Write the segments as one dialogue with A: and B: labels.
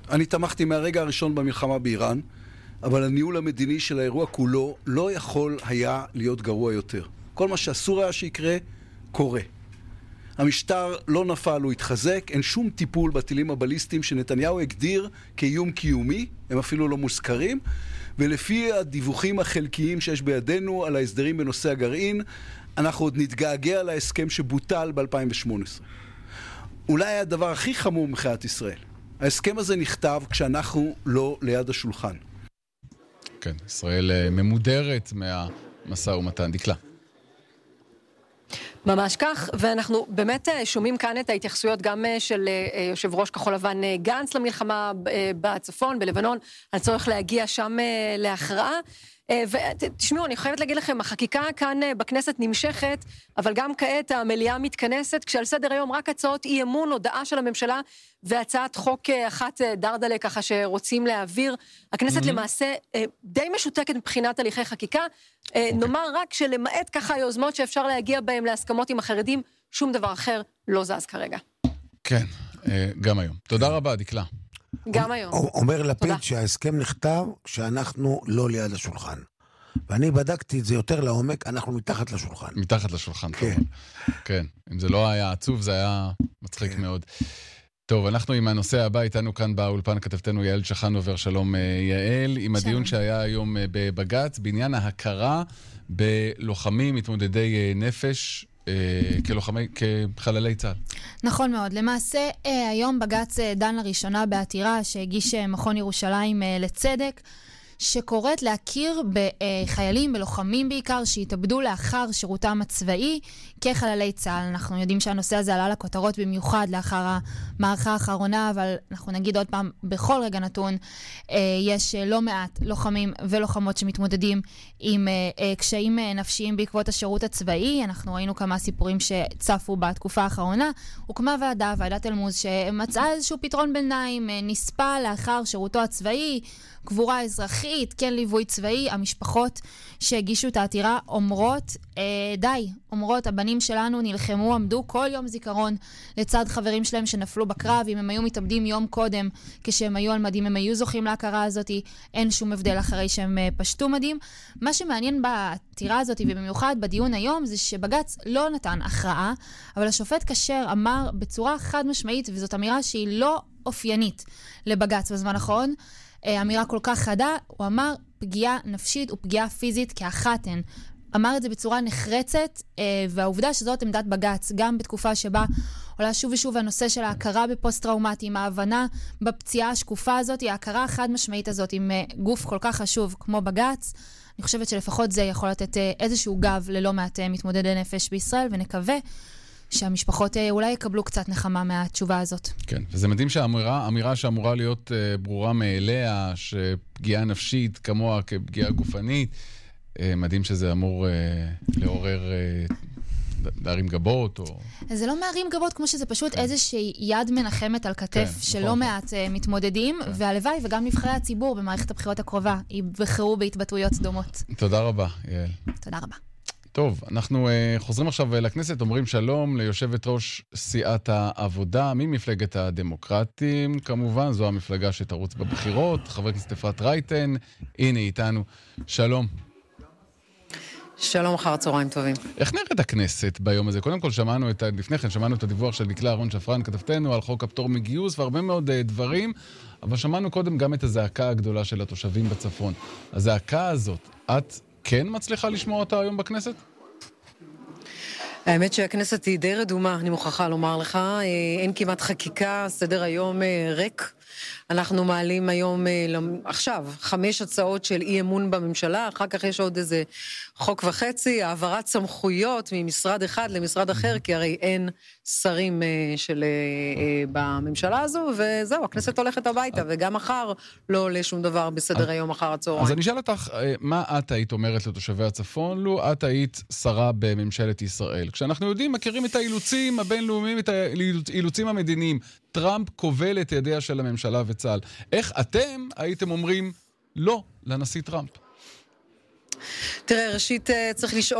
A: אני תמכתי מהרגע הראשון במלחמה באיראן, אבל הניהול המדיני של האירוע כולו לא יכול היה להיות גרוע יותר. כל מה שאסור היה שיקרה, קורה. המשטר לא נפל, הוא התחזק, אין שום טיפול בטילים הבליסטיים שנתניהו הגדיר כאיום קיומי, הם אפילו לא מוזכרים, ולפי הדיווחים החלקיים שיש בידינו על ההסדרים בנושא הגרעין, אנחנו עוד נתגעגע להסכם שבוטל ב-2018. אולי הדבר הכי חמור מחיית ישראל. ההסכם הזה נכתב כשאנחנו לא ליד השולחן.
B: כן, ישראל ממודרת מהמשא ומתן. דקלה.
C: ממש כך, ואנחנו באמת שומעים כאן את ההתייחסויות גם של יושב ראש כחול לבן גנץ למלחמה בצפון, בלבנון, על צורך להגיע שם להכרעה. ותשמעו, אני חייבת להגיד לכם, החקיקה כאן בכנסת נמשכת, אבל גם כעת המליאה מתכנסת, כשעל סדר היום רק הצעות אי אמון, הודעה של הממשלה, והצעת חוק אחת דרדלה ככה שרוצים להעביר. הכנסת למעשה די משותקת מבחינת הליכי חקיקה, נאמר רק שלמעט ככה היוזמות שאפשר להגיע בהם להסכמות עם החרדים, שום דבר אחר לא זז כרגע.
B: כן, גם היום. תודה רבה, דקלה.
C: גם היום.
D: אומר לפיד שההסכם נכתב שאנחנו לא ליד השולחן. ואני בדקתי את זה יותר לעומק, אנחנו מתחת לשולחן.
B: מתחת לשולחן,
D: כן.
B: טוב. כן, אם זה לא היה עצוב, זה היה מצחיק מאוד. טוב, אנחנו עם הנושא הבא, איתנו כאן באולפן כתבתנו יעל שחנובר, שלום יעל, עם הדיון שהיה היום בבג"ץ, בעניין ההכרה בלוחמים, מתמודדי נפש, כחללי צה"ל.
E: נכון מאוד. למעשה, היום בג"ץ דן לראשונה בעתירה שהגיש מכון ירושלים לצדק, שקוראת להכיר בחיילים, בלוחמים בעיקר, שהתאבדו לאחר שירותם הצבאי כחללי צה"ל. אנחנו יודעים שהנושא הזה עלה לכותרות במיוחד לאחר המערכה האחרונה, אבל אנחנו נגיד עוד פעם, בכל רגע נתון, יש לא מעט לוחמים ולוחמות שמתמודדים עם קשיים נפשיים בעקבות השירות הצבאי. אנחנו ראינו כמה סיפורים שצפו בתקופה האחרונה. הוקמה ועדת אלמוז, שמצאה איזשהו פתרון ביניים, נספה לאחר שירותו הצבאי, קבורה אזרחית, כן ליווי צבאי. המשפחות שהגישו את העתירה אומרות, אומרות, הבנים שלנו נלחמו, עמדו כל יום זיכרון לצד חברים שלהם שנפלו בקרב. אם הם היו מתאבדים יום קודם כשהם היו על מדים, הם היו זוכים להכרה הזאת. אין שום הבדל אחרי שהם פשטו מדים. מה שמעניין בעתירה הזאת ובמיוחד בדיון היום זה שבג"ץ לא נתן הכרעה, אבל השופט כשר אמר בצורה חד משמעית, וזאת אמירה שהיא לא אופיינית לבג"ץ בזמן האחרון, אמירה כל כך חדה, הוא אמר פגיעה נפשית ופגיעה פיזית כאחת הן. אמר את זה בצורה נחרצת, והעובדה שזאת עמדת בג"ץ, גם בתקופה שבה עולה שוב ושוב הנושא של ההכרה בפוסט-טראומטיים, ההבנה בפציעה השקופה הזאת, ההכרה החד משמעית הזאת עם גוף כל כך חשוב כמו בג"ץ, אני חושבת שלפחות זה יכול לתת איזשהו גב ללא מעט מתמודדי נפש בישראל, ונקווה שהמשפחות אולי יקבלו קצת נחמה מהתשובה הזאת.
B: כן, וזה מדהים שהאמירה שאמורה להיות ברורה מאליה, שפגיעה נפשית כמוה כפגיעה גופנית, מדהים שזה אמור לעורר, להרים גבות או...
E: זה לא מערים גבות, כמו שזה פשוט איזושהי יד מנחמת על כתף של לא מעט מתמודדים, והלוואי וגם נבחרי הציבור במערכת הבחירות הקרובה יבחרו בהתבטאויות דומות.
B: תודה רבה, יעל.
E: תודה רבה.
B: טוב, אנחנו חוזרים עכשיו לכנסת, אומרים שלום ליושבת ראש סיעת העבודה, ממפלגת הדמוקרטים, כמובן, זו המפלגה שתרוץ בבחירות, חבר הכנסת אפרת רייטן, הנה איתנו, שלום.
F: שלום, אחר צהריים טובים.
B: איך נראית הכנסת ביום הזה? קודם כל לפני כן שמענו את הדיווח של דקלה אהרון שפרן, כתבתנו על חוק הפטור מגיוס והרבה מאוד דברים, אבל שמענו קודם גם את הזעקה הגדולה של התושבים בצפון. הזעקה הזאת, את כן מצליחה לשמוע אותה היום בכנסת?
F: האמת שהכנסת היא די רדומה, אני מוכרחה לומר לך. אין כמעט חקיקה, סדר היום ריק. אנחנו מעלים היום, עכשיו, 5 הצעות של אי אמון בממשלה, אחר כך יש עוד איזה חוק וחצי, העברת סמכויות ממשרד אחד למשרד אחר, כי הרי אין שרים בממשלה הזו, וזהו, הכנסת הולכת הביתה, וגם מחר לא עולה שום דבר בסדר היום אחר הצהריים.
B: אז אני אשאל אותך, מה את היית אומרת לתושבי הצפון, לו את היית שרה בממשלת ישראל? כשאנחנו יודעים, מכירים את האילוצים הבינלאומיים, את האילוצים המדיניים, טראמפ כובל את ידיה של הממשלה וצה"ל. איך אתם הייתם אומרים לא לנשיא טראמפ?
F: תראה, ראשית צריך לשאול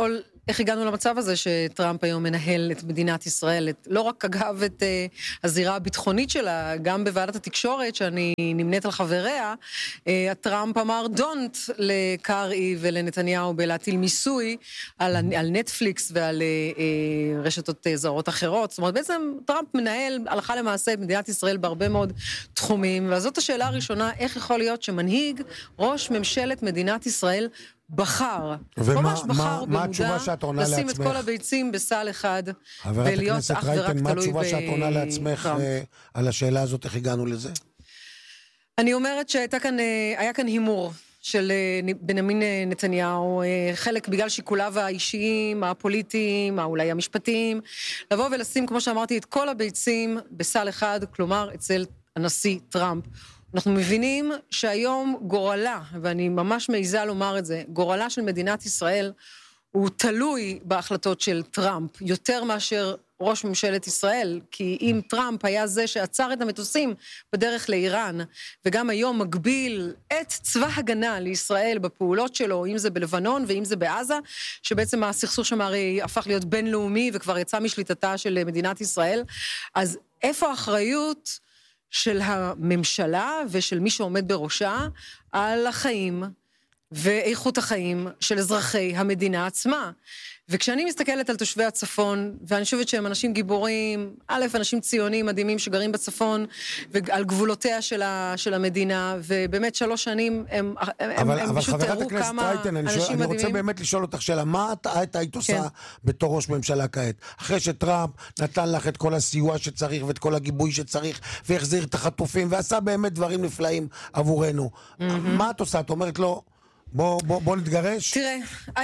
F: איך הגענו למצב הזה שטראמפ היום מנהל את מדינת ישראל, לא רק אגב את הזירה הביטחונית שלה, גם בוועדת התקשורת שאני נמנית על חבריה, טראמפ אמר דונט לקארי ולנתניהו בלהטיל מיסוי על נטפליקס ועל רשתות זרות אחרות. זאת אומרת, בעצם טראמפ מנהל הלכה למעשה את מדינת ישראל בהרבה מאוד תחומים, וזאת השאלה הראשונה, איך יכול להיות שמנהיג ראש ממשלת מדינת ישראל בחר, ממש בחר במודע, לשים את כל הביצים בסל אחד, ולהיות אך ורק תלוי בטראמפ. מה
D: התשובה שאת עונה לעצמך על השאלה הזאת, איך הגענו לזה?
F: אני אומרת שהיה כאן הימור של בנימין נתניהו, חלק בגלל שיקוליו האישיים, הפוליטיים, אולי המשפטיים, לבוא ולשים, כמו שאמרתי, את כל הביצים בסל אחד, כלומר אצל הנשיא טראמפ. אנחנו מבינים שהיום גורלה, ואני ממש מעיזה לומר את זה, גורלה של מדינת ישראל הוא תלוי בהחלטות של טראמפ, יותר מאשר ראש ממשלת ישראל, כי אם טראמפ היה זה שעצר את המטוסים בדרך לאיראן, וגם היום מגביל את צבא הגנה לישראל בפעולות שלו, אם זה בלבנון ואם זה בעזה, שבעצם הסכסוך שם הרי הפך להיות בינלאומי וכבר יצא משליטתה של מדינת ישראל, אז איפה האחריות של הממשלה ושל מי שעומד בראשה על החיים ואיכות החיים של אזרחי המדינה עצמה? וכשאני מסתכלת על תושבי הצפון, ואני חושבת שהם אנשים גיבורים, אנשים ציונים מדהימים שגרים בצפון, ועל גבולותיה של המדינה, ובאמת 3 שנים הם פשוט תראו כמה אנשים מדהימים.
D: אני רוצה באמת לשאול אותך שאלה, מה את היית עושה בתור ראש ממשלה כעת? אחרי שטראמפ נתן לך את כל הסיוע שצריך, ואת כל הגיבוי שצריך, והחזיר את החטופים, ועשה באמת דברים נפלאים עבורנו. מה את עושה? את אומרת לו, בוא נתגרש?
F: תראה,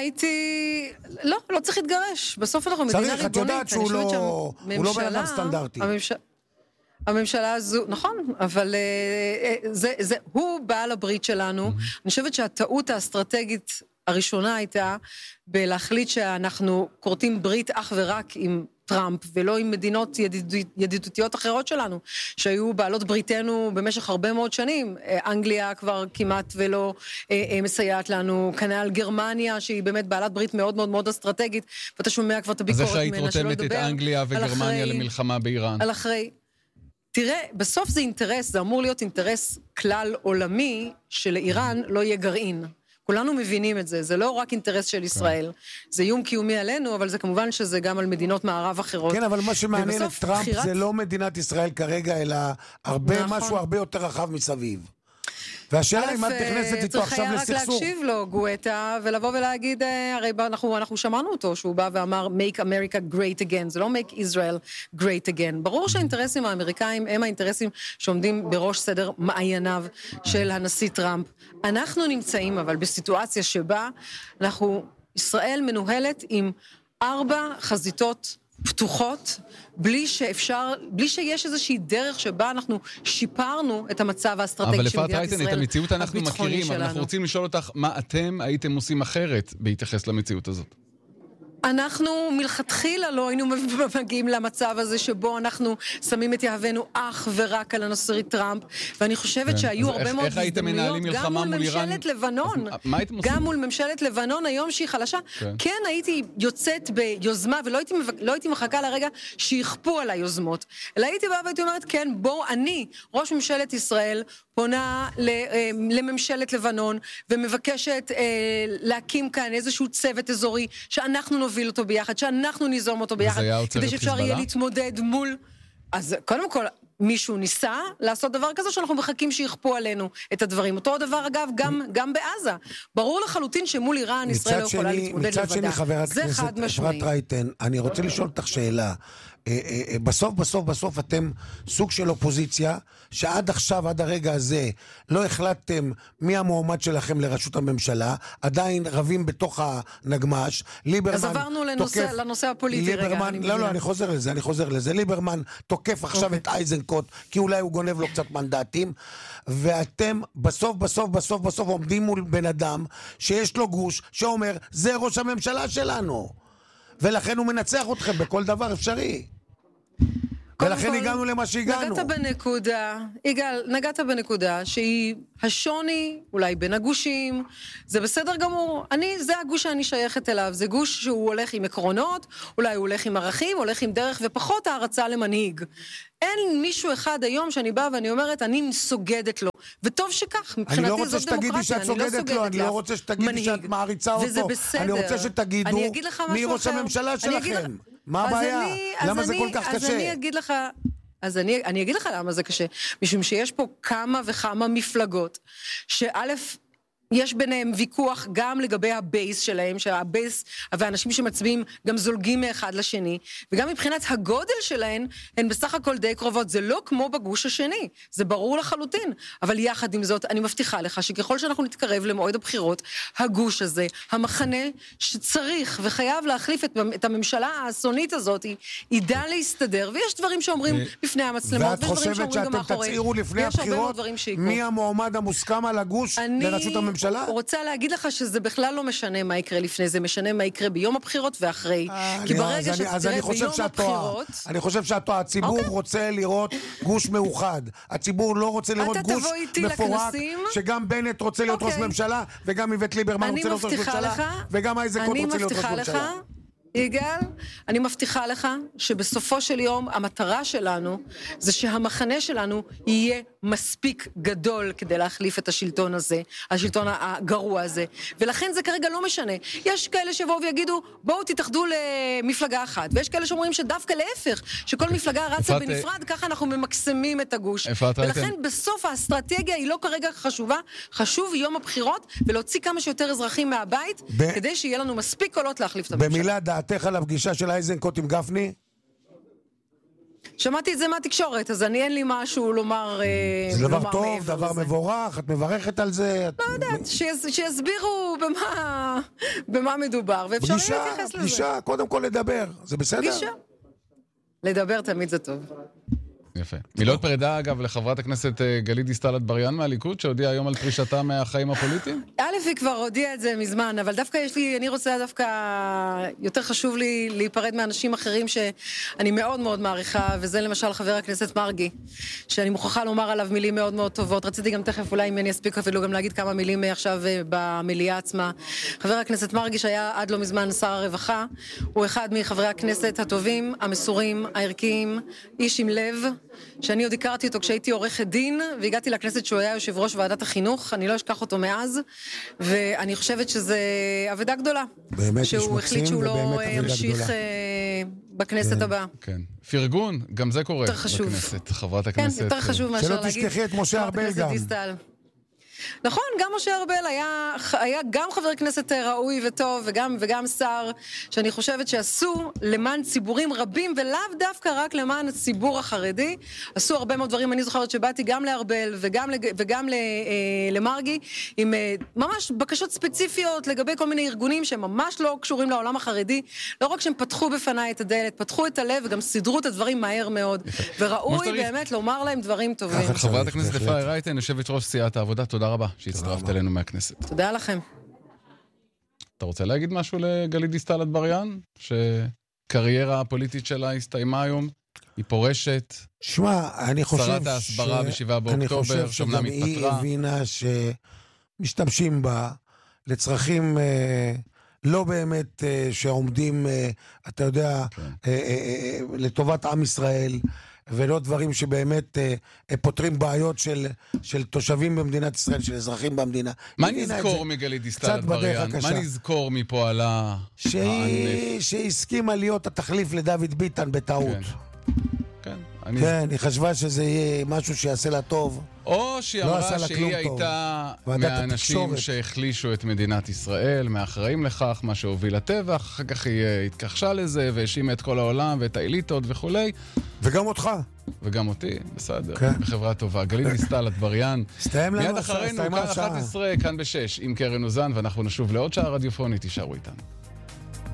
F: לא צריך להתגרש. בסוף אנחנו מדינה ריבונית.
D: את יודעת שהוא לא בן אדם סטנדרטי.
F: הממשלה הזו, נכון, אבל הוא בעל הברית שלנו. אני חושבת שהטעות האסטרטגית הראשונה הייתה בלהחליט שאנחנו קוראים ברית אך ורק עם טראמפ, ולא עם מדינות ידידותיות אחרות שלנו, שהיו בעלות בריתנו במשך הרבה מאוד שנים. אנגליה כבר כמעט ולא מסייעת לנו, כנ"ל גרמניה, שהיא באמת בעלת ברית מאוד מאוד מאוד אסטרטגית, ואתה שומע כבר את הביקורת ממנה, שלא לדבר.
B: אז איך היית רותמת את אנגליה וגרמניה למלחמה באיראן?
F: על אחרי. תראה, בסוף זה אינטרס, זה אמור להיות אינטרס כלל עולמי, שלאיראן לא יהיה גרעין. כולנו מבינים את זה, זה לא רק אינטרס של ישראל, זה איום קיומי עלינו, אבל זה כמובן שזה גם על מדינות מערב אחרות.
D: כן, אבל מה שמעניין את טראמפ זה לא מדינת ישראל כרגע, אלא משהו הרבה יותר רחב מסביב. והשאלה אם את נכנסת איתו עכשיו לסכסוך.
F: צריך היה רק להקשיב לו, גואטה, ולבוא ולהגיד, הרי אנחנו שמענו אותו, שהוא בא ואמר, make America great again, זה לא make Israel great again. ברור שהאינטרסים האמריקאים הם האינטרסים שעומדים בראש סדר מעייניו של הנשיא טראמפ. אנחנו נמצאים אבל בסיטואציה שבה ישראל מנוהלת עם 4 חזיתות פתוחות, בלי שיש איזושהי דרך שבה אנחנו שיפרנו את המצב האסטרטגי של מדינת ישראל.
B: אבל את המציאות אנחנו מכירים, אבל אנחנו רוצים לשאול אותך, מה אתם הייתם עושים אחרת בהתייחס למציאות הזאת?
F: אנחנו מלכתחילה לא היינו מגיעים למצב הזה שבו אנחנו שמים את יהבנו אך ורק על הנשיא טראמפ, ואני חושבת שהיו הרבה מאוד הזדמנויות, גם מול ממשלת לבנון, גם מול ממשלת לבנון היום שהיא חלשה, כן הייתי יוצאת ביוזמה, ולא הייתי מחכה לרגע שיכפו על היוזמות, אלא הייתי באה והייתי אומרת, כן, בואו אני, ראש ממשלת ישראל, פונה לממשלת לבנון, ומבקשת להקים כאן איזשהו צוות אזורי, שאנחנו נוביל אותו ביחד, שאנחנו ניזום אותו ביחד, כדי שאפשר יהיה להתמודד מול... אז קודם כל, מישהו ניסה לעשות דבר כזה, שאנחנו מחכים שיכפו עלינו את הדברים. אותו דבר, אגב, גם בעזה. ברור לחלוטין שמול איראן, ישראל לא יכולה להתמודד לבדה.
D: מצד שני, חברת כנסת אפרת רייטן, אני רוצה לשאול אותך שאלה. בסוף אתם סוג של אופוזיציה, שעד עכשיו, עד הרגע הזה, לא החלטתם מי המועמד שלכם לראשות הממשלה, עדיין רבים בתוך הנגמש.
F: אז עברנו לנושא הפוליטי רגע.
D: לא, אני חוזר לזה. ליברמן תוקף עכשיו את אייזנקוט, כי אולי הוא גונב לו קצת מנדטים, ואתם בסוף עומדים מול בן אדם, שיש לו גוש, שאומר, זה ראש הממשלה שלנו. ולכן הוא מנצח אתכם בכל דבר אפשרי. ולכן הגענו למה שהגענו.
F: נגעת בנקודה שהיא השוני, אולי בין הגושים, זה בסדר גמור. זה הגוש שאני שייכת אליו, זה גוש שהוא הולך עם עקרונות, אולי הוא הולך עם ערכים, הולך עם דרך, ופחות הערצה למנהיג. אין מישהו אחד היום שאני באה ואני אומרת, אני סוגדת לו. וטוב שכך, מבחינתי זאת דמוקרטיה, אני לא סוגדת לו.
D: אני לא רוצה שתגידי שאת מעריצה אותו.
F: וזה בסדר.
D: אני רוצה שתגידו מי ראש הממשלה שלכם. מה הבעיה? למה זה כל כך קשה?
F: אז אני אגיד לך למה זה קשה. משום שיש פה כמה וכמה מפלגות, שא' יש ביניהם ויכוח גם לגבי הבייס שלהם, שהבייס והאנשים שמצביעים גם זולגים מאחד לשני, וגם מבחינת הגודל שלהם, הן בסך הכל די קרובות. זה לא כמו בגוש השני, זה ברור לחלוטין. אבל יחד עם זאת, אני מבטיחה לך שככל שאנחנו נתקרב למועד הבחירות, הגוש הזה, המחנה שצריך וחייב להחליף את הממשלה האסונית הזאת, ידע להסתדר, ויש דברים שאומרים בפני המצלמות, ויש דברים שאומרים גם מאחורי.
D: ואת חושבת שאתם תצעירו לפני הבחירות מי המועמד המוסכם על הגוש לראשות הממשלה?
F: הוא רוצה להגיד לך שזה בכלל לא משנה מה יקרה לפני זה, משנה מה יקרה ביום הבחירות ואחרי. כי ברגע שתראה ביום הבחירות...
D: אני חושב שאתה, הציבור רוצה לראות גוש מאוחד. הציבור לא רוצה לראות גוש מפורק, שגם בנט רוצה להיות ראש ממשלה, וגם איווט ליברמן רוצה להיות ראש ממשלה, וגם איזקות רוצה להיות ראש ממשלה.
F: יגאל, אני מבטיחה לך שבסופו של יום המטרה שלנו זה שהמחנה שלנו יהיה מספיק גדול כדי להחליף את השלטון הזה, השלטון הגרוע הזה. ולכן זה כרגע לא משנה. יש כאלה שבואו ויגידו, בואו תתאחדו למפלגה אחת. ויש כאלה שאומרים שדווקא להפך, שכל מפלגה רצה בנפרד, ככה אנחנו ממקסמים את הגוש. ולכן בסוף האסטרטגיה היא לא כרגע חשובה, חשוב יום הבחירות ולהוציא כמה שיותר אזרחים מהבית, כדי שיהיה לנו מספיק קולות להחליף את הממשלה.
D: במילה דעתך על הפגישה של איזנקוט עם גפני?
F: שמעתי את זה מהתקשורת, אז אין לי משהו לומר...
D: זה דבר טוב, דבר מבורך, את מברכת על זה?
F: לא יודעת, שיסבירו במה מדובר, ואפשר להתייחס לזה.
D: פגישה, קודם כל לדבר, זה בסדר?
F: פגישה. לדבר תמיד זה טוב.
B: יפה. מילות פרידה, אגב, לחברת הכנסת גלית דיסטל אטבריאן מהליכוד, שהודיעה היום על פרישתה מהחיים הפוליטיים?
F: היא כבר הודיעה את זה מזמן, אבל דווקא אני רוצה דווקא, יותר חשוב לי להיפרד מאנשים אחרים שאני מאוד מאוד מעריכה, וזה למשל חבר הכנסת מרגי, שאני מוכרחה לומר עליו מילים מאוד מאוד טובות. רציתי גם תכף, אולי אם אני אספיק אפילו גם להגיד כמה מילים עכשיו במליאה עצמה. חבר הכנסת מרגי, שהיה עד לא מזמן שר הרווחה, הוא אחד מחברי הכנסת הטובים, המסורים, הערכיים, איש עם לב, שאני עוד הכרתי אותו כשהייתי עורכת דין, והגעתי לכנסת שהוא היה יושב ראש ועדת החינוך, אני לא אשכח אותו מאז, ואני חושבת שזה עבודה גדולה.
D: באמת
F: שהוא החליט שהוא לא ימשיך בכנסת הבאה.
B: כן. פרגון, גם זה קורה בכנסת, חברת הכנסת.
F: כן, יותר חשוב מאשר להגיד.
D: שלא תשכחי את משה ארבל גם.
F: נכון, גם משה ארבל היה גם חבר כנסת ראוי וטוב, וגם שר, שאני חושבת שעשו למען ציבורים רבים, ולאו דווקא רק למען הציבור החרדי, עשו הרבה מאוד דברים. אני זוכרת שבאתי גם לארבל וגם למרגי, עם ממש בקשות ספציפיות לגבי כל מיני ארגונים שהם ממש לא קשורים לעולם החרדי, לא רק שהם פתחו בפניי את הדלת, פתחו את הלב וגם סידרו את הדברים מהר מאוד, וראוי באמת לומר להם דברים טובים.
B: חברת הכנסת אפרת רייטן, יושבת ראש סיעת העבודה, תודה רבה שהצטרפת אלינו מהכנסת.
F: תודה לכם.
B: אתה רוצה להגיד משהו לגלית דיסטל אטבריאן? שקריירה הפוליטית שלה הסתיימה היום? היא פורשת?
D: שמע, אני חושב
B: שרת ההסברה ב7 באוקטובר, שאומנם התפטרה.
D: היא הבינה שמשתמשים בה לצרכים לא באמת שעומדים, אתה יודע, לטובת עם ישראל, ולא דברים שבאמת פותרים בעיות של תושבים במדינת ישראל, של אזרחים במדינה.
B: מה נזכור מגלית דיסטל אטבריאן? מה נזכור מפועלה הענף?
D: שהסכימה להיות התחליף לדוד ביטן בטעות.
B: כן.
D: כן, היא חשבה שזה יהיה משהו שיעשה לה טוב.
B: או שהיא אמרה שהיא הייתה מהאנשים שהחלישו את מדינת ישראל, מאחראים לכך, מה שהוביל לטבח, אחר כך היא התכחשה לזה והאשימה את כל העולם ואת האליטות וכולי.
D: וגם אותך.
B: וגם אותי, בסדר, בחברה טובה. גלית דיסטל אטבריאן. מיד אחרינו, כאן 11, כאן ב6, עם קרן אוזן, ואנחנו נשוב לעוד שעה רדיופונית, תישארו איתנו.